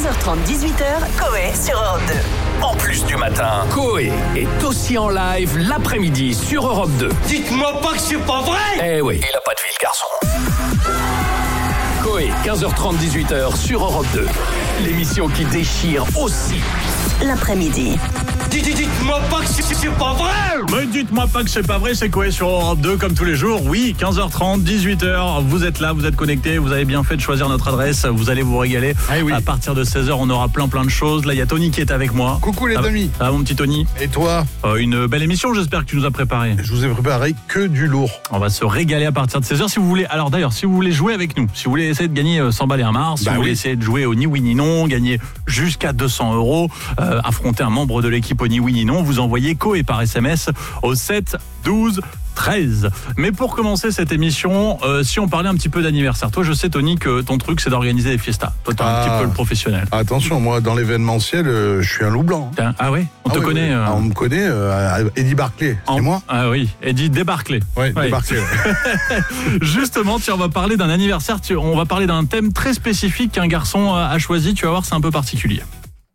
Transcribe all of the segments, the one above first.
15h30, 18h, Coé sur Europe 2. En plus du matin, Coé est aussi en live l'après-midi sur Europe 2. Dites-moi pas que c'est pas vrai! Eh oui, il a pas de vie, le garçon. Coé, 15h30, 18h sur Europe 2. L'émission qui déchire aussi l'après-midi. Dites-moi pas que c'est pas vrai! Mais dites-moi pas que c'est pas vrai, c'est Coé sur Europe 2 comme tous les jours. Oui, 15h30, 18h, vous êtes là, vous êtes connectés, vous avez bien fait de choisir notre adresse, vous allez vous régaler. Ah oui. À partir de 16h, on aura plein de choses. Là, il y a Tony qui est avec moi. Coucou les amis. Ça va mon petit Tony? Et toi? Une belle émission, j'espère que tu nous as préparé. Je vous ai préparé que du lourd. On va se régaler à partir de 16h. Si vous voulez, alors d'ailleurs, si vous voulez jouer avec nous, si vous voulez essayer de gagner 100 balles et un Mars, si vous voulez essayer de jouer au ni oui ni non, gagner jusqu'à 200 €, affronter un membre de l'équipe au ni oui ni non, vous envoyez Coé par SMS au 7 12 13. Mais pour commencer cette émission, si on parlait un petit peu d'anniversaire, toi je sais Tony que ton truc c'est d'organiser des fiestas. Toi t'es un petit peu le professionnel. Attention, moi dans l'événementiel, je suis un loup blanc. Ah oui, on te connaît. Oui. On me connaît, Eddie Barclay, c'est moi. Ah oui, Eddie Débarclay. Ouais. Débarclay. Justement, on va parler d'un anniversaire, on va parler d'un thème très spécifique qu'un garçon a choisi, tu vas voir c'est un peu particulier.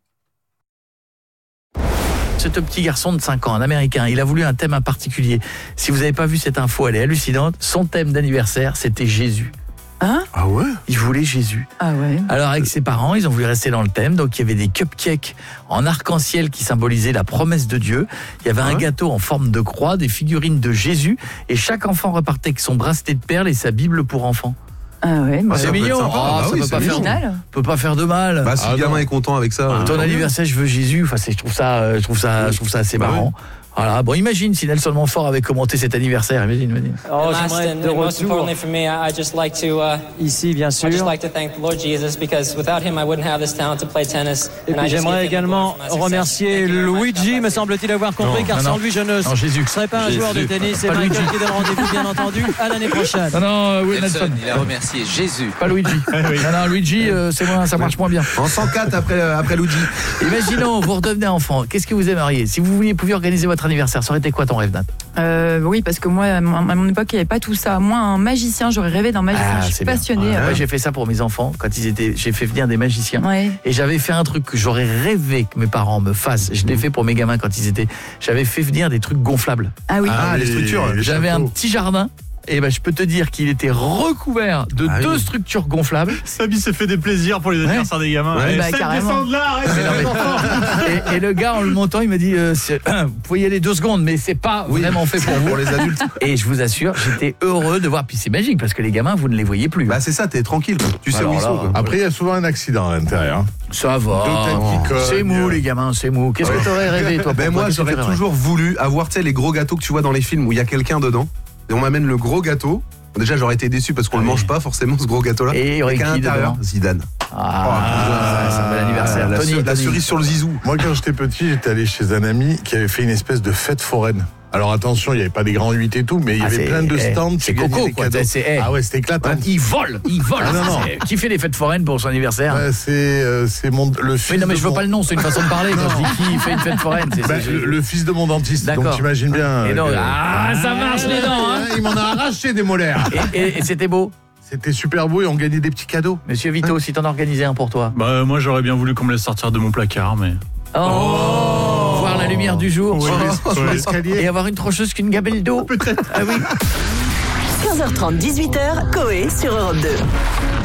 Ce petit garçon de 5 ans, un Américain, il a voulu un thème en particulier. Si vous n'avez pas vu cette info, elle est hallucinante. Son thème d'anniversaire, c'était Jésus. Hein? Ah ouais? Il voulait Jésus. Ah ouais. Alors avec ses parents, ils ont voulu rester dans le thème. Donc il y avait des cupcakes en arc-en-ciel qui symbolisaient la promesse de Dieu. Il y avait un gâteau en forme de croix, des figurines de Jésus. Et chaque enfant repartait avec son bracelet de perles et sa Bible pour enfants. Ah ouais, c'est mignon. Ça peut pas faire de mal. Bah, si le gamin est content avec ça. Ton anniversaire, je veux Jésus. Enfin, je trouve ça assez marrant. Voilà. Bon, imagine si Nelson Montfort avait commenté cet anniversaire. Imagine. Oh, j'aimerais être de retour. Ici, bien sûr. Et puis j'aimerais également remercier Luigi, me semble-t-il avoir compris, car sans lui, je ne serais pas un joueur de tennis. C'est Michael qui donne rendez-vous, bien entendu, à l'année prochaine. Oui, Nelson. Il a remercié Jésus. Pas Luigi. Non, Luigi, c'est moins, ça marche moins bien. En 104 après Luigi. Imaginons, vous redevenez enfant. Qu'est-ce que vous aimeriez? Si vous pouviez organiser votre anniversaire, ça aurait été quoi ton rêve, Nat? Oui, parce que moi, à mon époque, il n'y avait pas tout ça. Moi, un magicien, j'aurais rêvé d'un magicien. Je suis passionnée. Moi, j'ai fait ça pour mes enfants. J'ai fait venir des magiciens. Ouais. Et j'avais fait un truc que j'aurais rêvé que mes parents me fassent. Je l'ai fait pour mes gamins quand j'avais fait venir des trucs gonflables. Ah oui. Les structures. J'avais un petit jardin. Et je peux te dire qu'il était recouvert de deux structures gonflables. Samy s'est fait des plaisirs pour les anniversaires des gamins. Carrément. De là, et le gars, en le montant, il m'a dit vous pouvez y aller 2 secondes, mais c'est pas vraiment fait pour vous. Pour les adultes. Et je vous assure, j'étais heureux de voir. Puis c'est magique parce que les gamins, vous ne les voyez plus. Bah c'est ça, t'es tranquille. Tu sais où ils sont. Après, il y a souvent un accident à l'intérieur. Ça va. C'est mou, les gamins, c'est mou. Qu'est-ce que t'aurais rêvé, toi? Moi, j'aurais toujours voulu avoir, les gros gâteaux que tu vois dans les films où il y a quelqu'un dedans. Et on m'amène le gros gâteau. Déjà, j'aurais été déçu parce qu'on le mange pas forcément, ce gros gâteau-là. Et qu'à l'intérieur, Zidane. C'est un bel anniversaire. La cerise sur le zizou. Moi, quand j'étais petit, j'étais allé chez un ami qui avait fait une espèce de fête foraine. Alors attention, il n'y avait pas des grands 8 et tout, mais il y avait plein de stands. C'est coco, quoi. Ah ouais, c'était éclatant. Ils volent. Non. Qui fait les fêtes foraines pour son anniversaire? C'est le fils. Mais non, mais je veux pas le nom, c'est une façon de parler. Quand je dis qui fait une fête foraine, le fils de mon dentiste. D'accord. Donc t'imagines bien. Et non, ça marche les dents, hein. Il m'en a arraché des molaires. Et c'était beau. C'était super beau et on gagnait des petits cadeaux. Monsieur Vito, si t'en organisais un pour toi. Moi j'aurais bien voulu qu'on me laisse sortir de mon placard, mais. Voir la lumière du jour sur l'escalier. Et avoir une trancheuse qu'une gabelle d'eau. Peut-être. Ah oui. 15h30, 18h, Coé sur Europe 2.